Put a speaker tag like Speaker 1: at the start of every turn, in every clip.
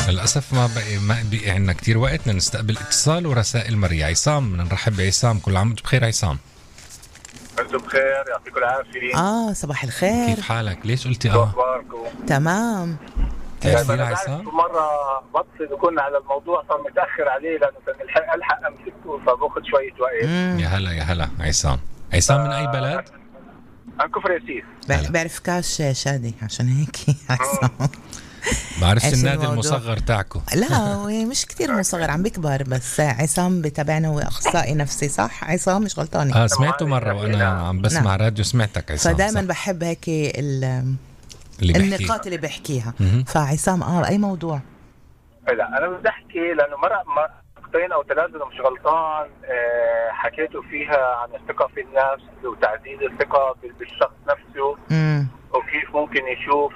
Speaker 1: للأسف ما بقي عنا كتير وقت نستقبل اتصال ورسائل مرية. عصام، نرحب بعصام. كل عام وانتم بخير عصام.
Speaker 2: انتم بخير، يعطيكم العافية.
Speaker 3: صباح الخير.
Speaker 1: كيف حالك؟ ليش قلتي
Speaker 2: اخباركم؟
Speaker 3: تمام.
Speaker 1: كيف
Speaker 2: أنا
Speaker 1: يا
Speaker 2: بعرف
Speaker 1: عصام؟
Speaker 2: كل مرة بتصل وكنا على الموضوع صار متأخر عليه لأنه كان ألحق أمسكه فباخذ شوية وقت.
Speaker 1: يا هلا عصام. عصام من أي بلد؟
Speaker 2: عن كفر ياسير.
Speaker 3: بعرفكاش شادي عشان هيك عصام.
Speaker 1: بعرفش
Speaker 3: إيش
Speaker 1: النادي
Speaker 3: الموضوع؟
Speaker 1: المصغر تاعكم.
Speaker 3: لا هو مش كتير مصغر، عم بيكبر. بس عصام بتابعنا، هو أخصائي نفسي صح عصام؟ مش غلطاني؟
Speaker 1: سمعته مرة وأنا عم بسمع راديو، سمعتك عصام.
Speaker 3: فدايما
Speaker 1: صح.
Speaker 3: بحب هيك
Speaker 1: اللي
Speaker 3: النقاط اللي بيحكيها. فعصام أي موضوع؟
Speaker 2: لا أنا بدي أحكي لأنه مرتين أو ثلاثة إذا مش غلطان حكيتوا فيها عن الثقة في النفس وتعزيز الثقة بالشخص نفسه. وكيف ممكن يشوف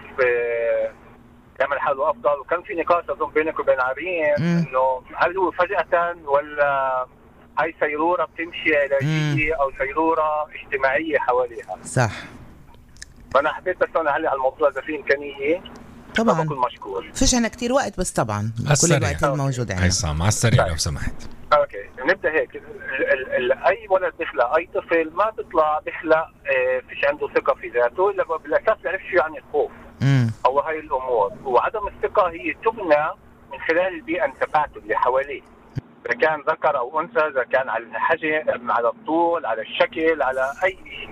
Speaker 2: يعمل حاله أفضل. وكان في نقاش أظن بينك وبين عريم إنه هل هو فجأة ولا هاي سيرورة بتمشي علاجية أو سيرورة اجتماعية حواليها.
Speaker 3: صح.
Speaker 2: فأنا حبيت بس أنا أعلق على الموضوع إذا في إمكانية.
Speaker 3: طبعا
Speaker 2: بكون مشكور.
Speaker 3: فيش عنا كتير وقت بس طبعا كل الوقت الموجود عنا.
Speaker 1: عصام على السريع لو سمحت.
Speaker 2: اوكي نبدا هيك. اي ولد بيخلق، اي طفل ما بيطلع بيخلق فيش عنده ثقه في ذاته الا بالاساس بيعرف شو يعني الخوف او هاي الامور. وعدم الثقه هي تبنى من خلال البيئه اللي تبعته اللي حواليه، اذا كان ذكر او انثى، اذا كان على الحجم، على الطول، على الشكل، على اي شيء.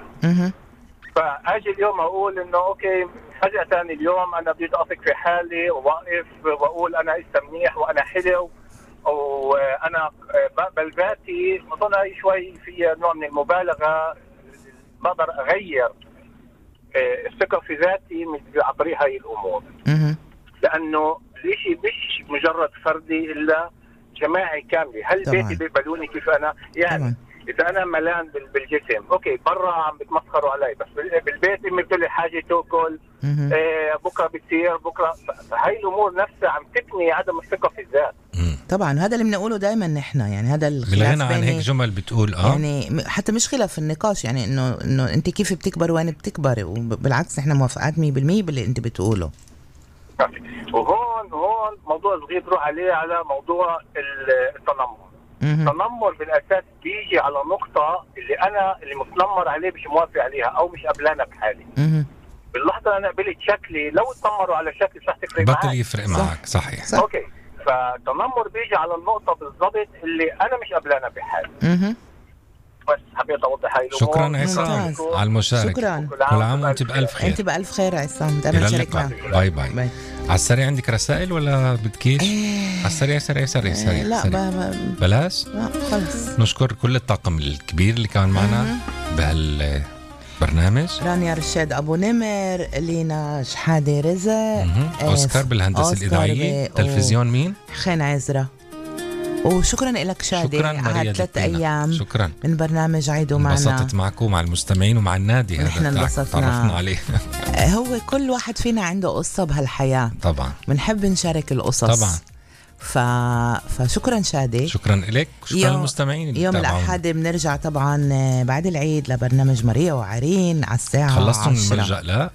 Speaker 2: فاجي اليوم اقول انه اوكي فجاه اليوم انا بدي اثق في حالي وواقف واقول انا لسه منيح وانا حلو وانا بقبل ذاتي. اظن هي شوي فيها نوع من المبالغه. بقدر اغير الثقه في ذاتي عن طريق هاي الامور. لانه الشيء مش مجرد فردي الا جماعي كامله. هل بيتي بيقبلوني كيف انا يعني طبعا. اذا انا ملان بالجسم اوكي برا عم بتمسخروا علي، بس بالبيت امي بتقول لي حاجه تاكل بكره بتصير بكره. فهي الامور نفسها عم تبني عدم الثقه في الذات.
Speaker 3: طبعا هذا اللي بنقوله دائما نحن، يعني هذا الخلاف
Speaker 1: بالغنى عن هيك جمل بتقول
Speaker 3: يعني حتى مش خلاف في النقاش، يعني انه انت كيف بتكبر وين بتكبر، وبالعكس نحن موافقات 100% باللي انت بتقوله.
Speaker 2: وهون موضوع صغير بروح عليه على موضوع التنمر. التنمر بالاساس بيجي على نقطه اللي متنمر عليه مش موافق عليها او مش قبلانه بحالي. باللحظه انا قبلت شكلي، لو تنمروا على شكلي مش رح تفرق معك،
Speaker 1: بطل يفرق معك. صحيح.
Speaker 2: اوكي. فالتنمر بيجي على النقطه بالضبط اللي انا مش قبلانه بحالي. بس حبيت اوضح هاي الامور.
Speaker 1: شكرا عصام على المشاركه.
Speaker 3: شكرا.
Speaker 1: كل عام وانت بالف خير.
Speaker 3: انت بالف خير عصام. دائما شارك معنا.
Speaker 1: باي باي. على السريع عندك رسائل ولا بدكيش؟ على السريع سريع.
Speaker 3: لا
Speaker 1: بلاش.
Speaker 3: لا خلص.
Speaker 1: نشكر كل الطاقم الكبير اللي كان معنا بهالبرنامج.
Speaker 3: رانيا رشاد ابو نمر، لينا شحاده رزق،
Speaker 1: اوسكار بالهندسه الاذاعيه، تلفزيون مين؟
Speaker 3: خين عزرة. وشكرا لك شادي على 3 أيام.
Speaker 1: شكرا
Speaker 3: من برنامج عيدوا معنا.
Speaker 1: انبسطت معكم ومع المستمعين ومع النادي.
Speaker 3: نحن انبسطنا،
Speaker 1: تعرفنا عليه.
Speaker 3: هو كل واحد فينا عنده قصة بهالحياة
Speaker 1: طبعا،
Speaker 3: بنحب نشارك القصص
Speaker 1: طبعا.
Speaker 3: فشكرا شادي.
Speaker 1: شكرا لك. شكرا للمستمعين.
Speaker 3: يوم الأحد بنرجع طبعا بعد العيد لبرنامج ماريا وعرين على الساعة 10.
Speaker 1: خلصتوا الملجأ؟ لا